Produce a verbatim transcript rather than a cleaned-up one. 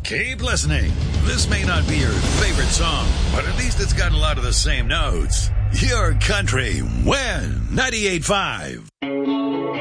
Keep listening. This may not be your favorite song, but at least it's got a lot of the same notes. Your country, when ninety-eight point five.